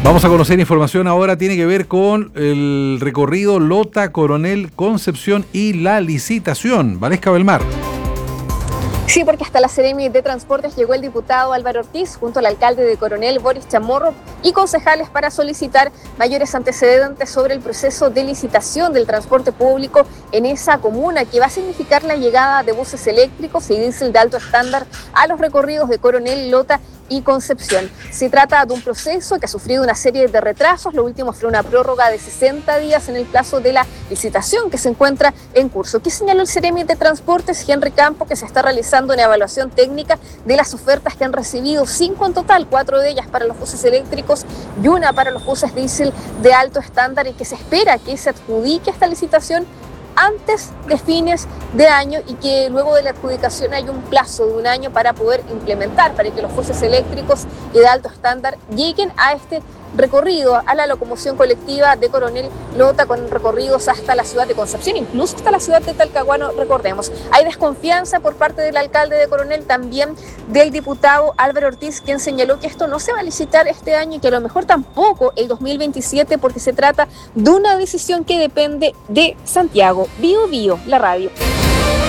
Vamos a conocer información ahora, tiene que ver con el recorrido Lota, Coronel, Concepción y la licitación. Valesca Belmar. Sí, porque hasta la Seremi de Transportes llegó el diputado Álvaro Ortiz junto al alcalde de Coronel, Boris Chamorro, y concejales para solicitar mayores antecedentes sobre el proceso de licitación del transporte público en esa comuna, que va a significar la llegada de buses eléctricos y diésel de alto estándar a los recorridos de Coronel, Lota y Concepción. Se trata de un proceso que ha sufrido una serie de retrasos. Lo último fue una prórroga de 60 días en el plazo de la licitación que se encuentra en curso. ¿Qué señaló el Seremi de Transportes, Henry Campo? Que se está realizando una evaluación técnica de las ofertas que han recibido, 5 en total, 4 de ellas para los buses eléctricos y una para los buses diésel de alto estándar, y que se espera que se adjudique esta licitación antes de fines de año, y que luego de la adjudicación hay un plazo de un año para poder implementar, para que los buses eléctricos y de alto estándar lleguen a este recorrido, a la locomoción colectiva de Coronel, Lota, con recorridos hasta la ciudad de Concepción, incluso hasta la ciudad de Talcahuano, recordemos. Hay desconfianza por parte del alcalde de Coronel, también del diputado Álvaro Ortiz, quien señaló que esto no se va a licitar este año y que a lo mejor tampoco el 2027, porque se trata de una decisión que depende de Santiago. Bio Bio, la radio.